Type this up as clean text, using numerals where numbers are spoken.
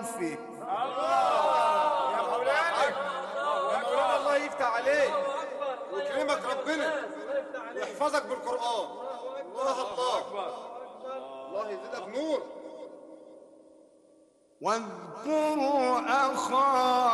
طرفه. الله يا مولانا، يا مولانا الله يفتح عليك ويكرمك ربنا ويحفظك بالقرآن. الله أكبر، الله يزيدك نور. واذكروا أخا